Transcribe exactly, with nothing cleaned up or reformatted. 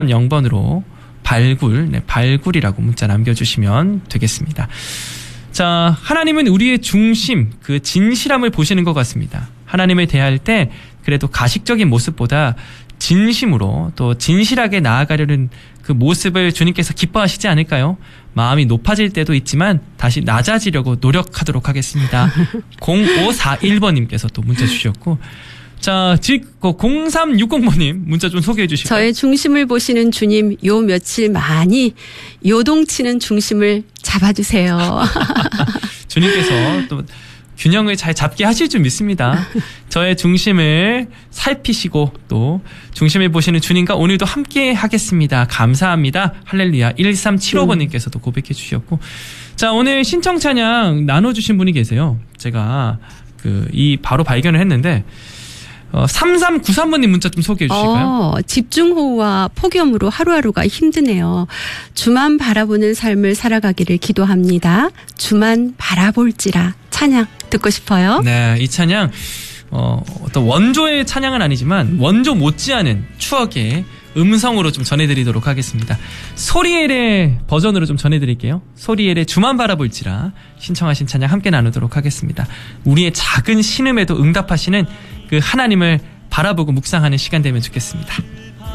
영 번으로 발굴, 네, 발굴이라고 문자 남겨주시면 되겠습니다. 자, 하나님은 우리의 중심, 그 진실함을 보시는 것 같습니다. 하나님을 대할 때 그래도 가식적인 모습보다 진심으로 또 진실하게 나아가려는 그 모습을 주님께서 기뻐하시지 않을까요? 마음이 높아질 때도 있지만 다시 낮아지려고 노력하도록 하겠습니다. 공오사일 번님께서 또 문자 주셨고, 자, 즉, 공삼육공 번님 문자 좀 소개해 주시고요. 저의 중심을 보시는 주님, 요 며칠 많이 요동치는 중심을 잡아주세요. 주님께서 또 균형을 잘 잡게 하실 줄 믿습니다. 저의 중심을 살피시고 또 중심을 보시는 주님과 오늘도 함께 하겠습니다. 감사합니다. 할렐루야. 일삼칠오 번님께서도 고백해 주셨고, 자, 오늘 신청 찬양 나눠주신 분이 계세요. 제가 그 이 바로 발견을 했는데, 어, 삼삼구삼 번님 문자 좀 소개해 주실까요? 어, 집중호우와 폭염으로 하루하루가 힘드네요. 주만 바라보는 삶을 살아가기를 기도합니다. 주만 바라볼지라. 찬양 듣고 싶어요. 네, 이 찬양 어, 어떤 원조의 찬양은 아니지만 원조 못지않은 추억의 음성으로 좀 전해드리도록 하겠습니다. 소리엘의 버전으로 좀 전해드릴게요. 소리엘의 주만 바라볼지라 신청하신 찬양 함께 나누도록 하겠습니다. 우리의 작은 신음에도 응답하시는 그 하나님을 바라보고 묵상하는 시간 되면 좋겠습니다.